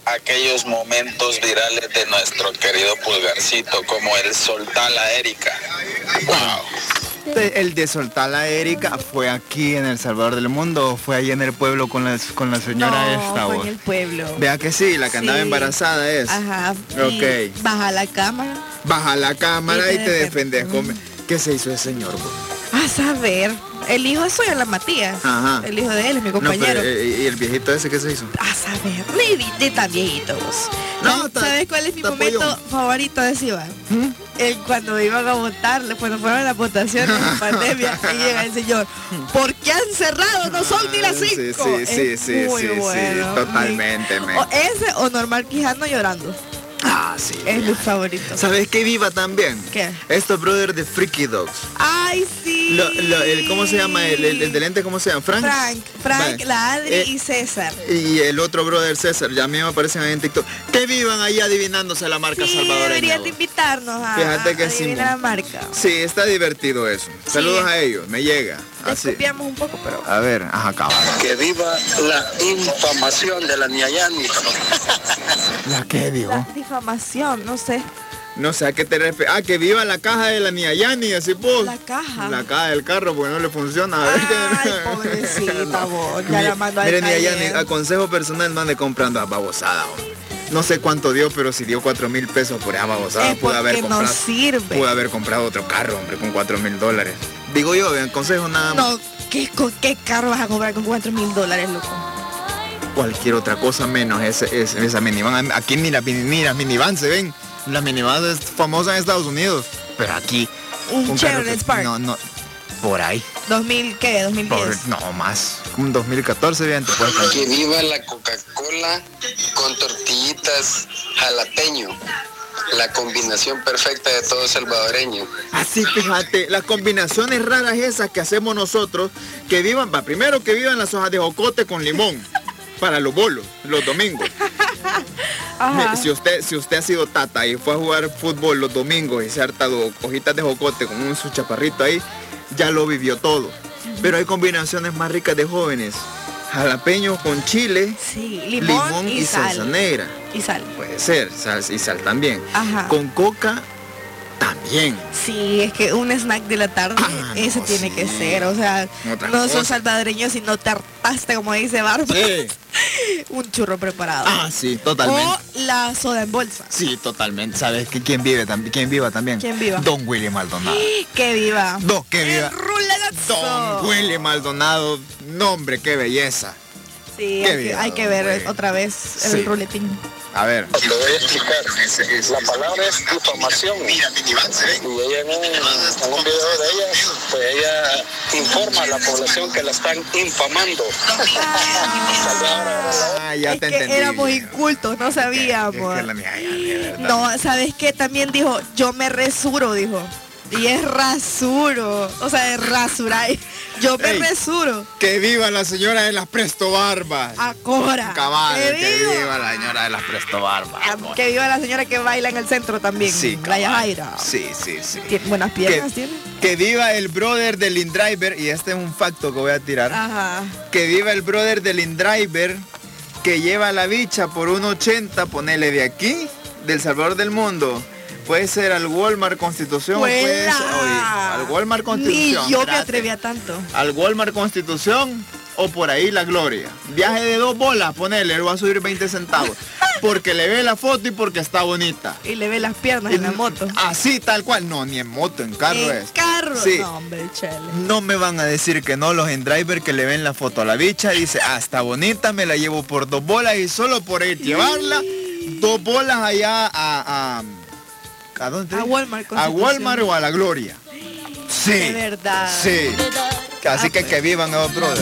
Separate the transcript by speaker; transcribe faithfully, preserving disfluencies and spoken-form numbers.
Speaker 1: aquellos momentos virales de nuestro querido Pulgarcito, como el soltar la Erika. Wow.
Speaker 2: El de soltar la Erika fue aquí en El Salvador del Mundo o fue ahí en el pueblo con la, con la señora
Speaker 3: no,
Speaker 2: esta.
Speaker 3: fue
Speaker 2: ¿vos?
Speaker 3: en el pueblo.
Speaker 2: Vea que sí, la que
Speaker 3: Sí.
Speaker 2: andaba embarazada es.
Speaker 3: Ajá.
Speaker 2: Ok.
Speaker 3: Baja la cámara.
Speaker 2: Baja la cámara y
Speaker 3: Y
Speaker 2: te,
Speaker 3: te
Speaker 2: defendes.
Speaker 3: defiendes.
Speaker 2: Con... ¿Qué se hizo ese señor? Vos?
Speaker 3: A saber. El hijo es suyo, la Matías.
Speaker 2: Ajá.
Speaker 3: El hijo de él es mi
Speaker 2: No,
Speaker 3: compañero.
Speaker 2: pero, eh, ¿y el viejito ese qué se hizo?
Speaker 3: A saber. Ni, ni tan viejitos.
Speaker 2: No,
Speaker 3: ¿Sabes,
Speaker 2: ta-
Speaker 3: ¿Sabes cuál es mi
Speaker 2: ta
Speaker 3: momento
Speaker 2: pollón.
Speaker 3: favorito de Iván?
Speaker 2: ¿Mm?
Speaker 3: El cuando iban a votar, cuando fueron a las votaciones en pandemia, y llega el señor, ¿por qué han cerrado? No son ni las
Speaker 2: Ah, sí,
Speaker 3: cinco.
Speaker 2: sí, sí,
Speaker 3: Es
Speaker 2: sí,
Speaker 3: muy
Speaker 2: sí, sí,
Speaker 3: bueno.
Speaker 2: totalmente, men.
Speaker 3: O ese o Normal Quijano llorando.
Speaker 2: Ah, sí.
Speaker 3: Es mi favorito.
Speaker 2: ¿Sabes qué viva también?
Speaker 3: ¿Qué?
Speaker 2: Estos brothers de Freaky Dogs.
Speaker 3: Ay, sí.
Speaker 2: Lo- lo- el, ¿Cómo se llama? El, el, el de lente, ¿cómo se llama? Frank.
Speaker 3: Frank, Frank,
Speaker 2: Vale.
Speaker 3: la Adri
Speaker 2: Eh,
Speaker 3: y César.
Speaker 2: Y el otro brother César, ya a mí me aparecen ahí en TikTok. Que vivan ahí adivinándose la marca
Speaker 3: Sí,
Speaker 2: salvadoreña.
Speaker 3: deberían
Speaker 2: vos.
Speaker 3: de invitarnos a,
Speaker 2: Fíjate que
Speaker 3: a
Speaker 2: sí,
Speaker 3: adivinar
Speaker 2: mo.
Speaker 3: la marca.
Speaker 2: Sí, está divertido eso. Saludos
Speaker 3: Sí.
Speaker 2: a ellos, me llega.
Speaker 3: Les
Speaker 2: Así.
Speaker 3: copiamos un poco, pero...
Speaker 2: A ver, ajá, cabal.
Speaker 1: Que viva la infamación de la Niayani.
Speaker 2: ¿La qué digo?
Speaker 3: La difamación, no sé.
Speaker 2: No sé a qué te refieres. Ah, que viva la caja de la Niayani, así vos.
Speaker 3: La caja.
Speaker 2: La caja del carro porque no le funciona. A ver.
Speaker 3: Ay, pobrecita vos, ya la mando al
Speaker 2: Mire,
Speaker 3: taller.
Speaker 2: Niayani, a consejo personal no ande comprando a babosada, hombre. No sé cuánto dio, pero si dio cuatro mil pesos por esa babosada,
Speaker 3: Es
Speaker 2: pude haber
Speaker 3: porque
Speaker 2: comprado.
Speaker 3: no sirve.
Speaker 2: Pude haber comprado otro carro, hombre, con cuatro mil dólares. Digo yo, vean, consejo nada más.
Speaker 3: No, ¿qué, con qué carro vas a comprar con cuatro mil dólares, loco?
Speaker 2: Cualquier otra cosa menos ese, ese- esa minivan. Aquí ni las ni las minivan se ven. La minivan es famosa en Estados Unidos. Pero aquí.
Speaker 3: Un
Speaker 2: carro
Speaker 3: Chevrolet
Speaker 2: que-
Speaker 3: Spark.
Speaker 2: No, no. Por ahí.
Speaker 3: ¿dos mil qué? ¿dos mil diez?
Speaker 2: Por- no, más. Un dos mil catorce, vean, te puedes comprar.
Speaker 1: Que viva la Coca-Cola con tortillitas jalapeño. La combinación perfecta de todo salvadoreño.
Speaker 2: Así, fíjate, las combinaciones raras esas que hacemos nosotros, que vivan, va, primero que vivan las hojas de jocote con limón, para los bolos, los domingos.
Speaker 3: Ajá.
Speaker 2: Me- Si usted, si usted ha sido tata y fue a jugar fútbol los domingos y se ha hartado hojitas de jocote con un su chaparrito ahí, ya lo vivió todo. Pero hay combinaciones más ricas de jóvenes. Jalapeño con chile,
Speaker 3: Sí, limón, y,
Speaker 2: salsa
Speaker 3: sal.
Speaker 2: negra.
Speaker 3: Y sal.
Speaker 2: Puede ser, sal, y sal también.
Speaker 3: Ajá.
Speaker 2: Con coca también.
Speaker 3: Sí, es que un snack de la tarde,
Speaker 2: Ah, no,
Speaker 3: ese tiene
Speaker 2: sí.
Speaker 3: que ser. O sea,
Speaker 2: Otra
Speaker 3: no
Speaker 2: cosa.
Speaker 3: sos salvadoreño si no te hartaste, como dice Barba,
Speaker 2: Sí.
Speaker 3: un churro preparado.
Speaker 2: Ah, sí, totalmente.
Speaker 3: O la soda en bolsa.
Speaker 2: Sí, totalmente. ¿Sabes que quién vive también? ¿Quién viva también?
Speaker 3: ¿Quién viva?
Speaker 2: Don Willy Maldonado.
Speaker 3: ¡Que viva!
Speaker 2: Don, que viva.
Speaker 3: El ruletazo.
Speaker 2: Don Willy Maldonado. Nombre, qué belleza.
Speaker 3: Sí,
Speaker 2: Qué
Speaker 3: hay que,
Speaker 2: viva,
Speaker 3: hay que
Speaker 2: don
Speaker 3: ver
Speaker 2: Willy.
Speaker 3: otra vez el
Speaker 2: Sí.
Speaker 3: ruletín.
Speaker 2: A ver.
Speaker 1: Te voy a explicar. La palabra es difamación. Y ella en un, en un video de ella, pues ella informa a la población que la están infamando.
Speaker 2: Ah, ya
Speaker 3: es
Speaker 2: te
Speaker 3: que
Speaker 2: entendí.
Speaker 3: éramos incultos, no sabíamos.
Speaker 2: Es que la mía, ya, de verdad.
Speaker 3: No, ¿sabes qué? También dijo, yo me resuro, dijo. Y es rasuro. O sea, es rasurar. Yo me
Speaker 2: Ey.
Speaker 3: resuro.
Speaker 2: Que viva la señora de las Presto Barbas.
Speaker 3: A Cora.
Speaker 2: Cabal,
Speaker 3: Que
Speaker 2: que
Speaker 3: viva.
Speaker 2: viva la señora de las Presto Barbas.
Speaker 3: Ah, Que viva la señora que baila en el centro también.
Speaker 2: Sí,
Speaker 3: la
Speaker 2: cabal.
Speaker 3: Yajaira.
Speaker 2: Sí, sí, sí.
Speaker 3: Tiene buenas piernas,
Speaker 2: Que,
Speaker 3: tiene.
Speaker 2: que viva el brother del InDriver, y este es un facto que voy a tirar.
Speaker 3: Ajá.
Speaker 2: Que viva el brother del InDriver que lleva la bicha por un ochenta, ponele de aquí, del Salvador del Mundo. Puede ser al Walmart Constitución, puede ser, oye, al Walmart Constitución.
Speaker 3: Ni yo me
Speaker 2: trate.
Speaker 3: atrevía tanto.
Speaker 2: Al Walmart Constitución o por ahí La Gloria. Viaje de dos bolas, ponele, le va a subir veinte centavos. Porque le ve la foto y porque está bonita.
Speaker 3: Y le ve las piernas en la moto.
Speaker 2: Así, tal cual. No, ni en moto, en carro
Speaker 3: En
Speaker 2: es.
Speaker 3: carro.
Speaker 2: Sí.
Speaker 3: No, hombre, chele.
Speaker 2: No me van a decir que no los InDriver que le ven la foto a la bicha, dice, ah, está bonita, me la llevo por dos bolas y solo por ir llevarla, dos bolas allá a... a ¿A dónde?
Speaker 3: A Walmart,
Speaker 2: A
Speaker 3: Constitución.
Speaker 2: Walmart o a La Gloria. Sí.
Speaker 3: De verdad.
Speaker 2: Sí. Así que que vivan los brothers.